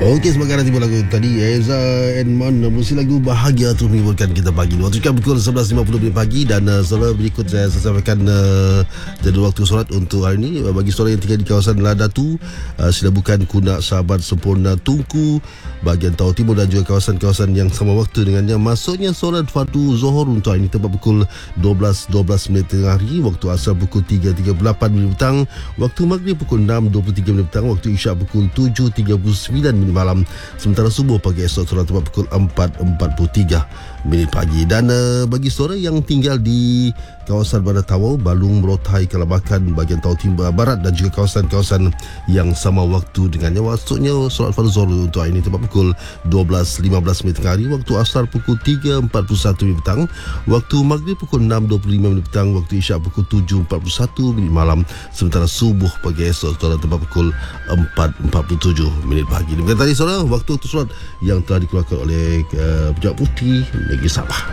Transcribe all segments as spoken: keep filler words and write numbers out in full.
Okey, sebagai tiba lagu tadi Eza and Mon, musik lagu Bahagia tu menghiburkan kita pagi ni. Waktu kan pukul sebelas lima puluh pagi. Dan uh, saudara berikut saya sampaikan uh, jadual waktu solat untuk hari ini. uh, Bagi saudara yang tinggal di kawasan Ladatu, uh, sila bukan Kunak, Sahabat, Sempurna, Tungku, bahagian Tawau Timur dan juga kawasan-kawasan yang sama waktu dengannya. Masuknya solat fardu Zohor untuk hari ini tepat pukul dua belas dua belas minit tengah hari. Waktu asar pukul tiga tiga puluh lapan minit petang. Waktu maghrib pukul enam dua puluh tiga minit petang. Waktu isyak pukul tujuh tiga puluh sembilan minit malam. Sementara subuh pagi esok solat tepat pukul empat empat puluh tiga minit pagi. Dan uh, bagi saudara yang tinggal di kawasan Bandar Tawau, Balung, Merotai, Kelabakan, bahagian Tawau Timur Barat dan juga kawasan-kawasan yang sama waktu dengannya, maksudnya solat fardu Zuhur untuk hari ini tepat pukul dua belas lima belas minit tengah hari. Waktu asar pukul tiga empat puluh satu minit petang. Waktu maghrib pukul enam dua puluh lima minit petang. Waktu isyak pukul tujuh empat puluh satu minit malam. Sementara subuh pagi esok solat tepat pukul empat empat puluh tujuh minit pagi. Demikian tadi saudara waktu untuk solat yang telah dikeluarkan oleh uh, Pejabat Putih Negeri Sabah.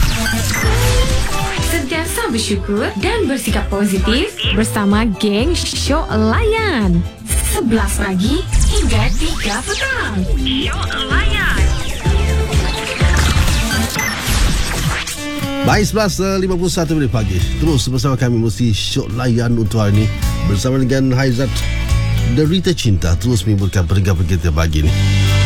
Sentiasa bersyukur dan bersikap positif bersama geng Syok Layan. sebelas pagi hingga tiga petang. Syok Layan. Baik, sebelas lima puluh satu minit pagi. Terus bersama kami mesti Syok Layan untuk hari ini. Bersama dengan Haizat Derita Cinta terus menghiburkan peringkat-peringkat pagi ini.